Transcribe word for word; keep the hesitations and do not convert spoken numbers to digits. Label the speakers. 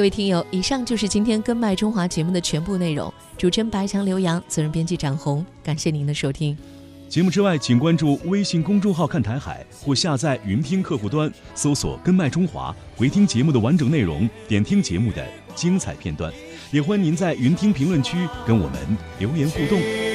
Speaker 1: 各位听友，以上就是今天跟麦中华节目的全部内容。主持人白强、刘洋，责任编辑展红，感谢您的收听。
Speaker 2: 节目之外，请关注微信公众号看台海，或下载云听客户端，搜索跟麦中华，回听节目的完整内容，点听节目的精彩片段。也欢迎您在云听评论区跟我们留言互动。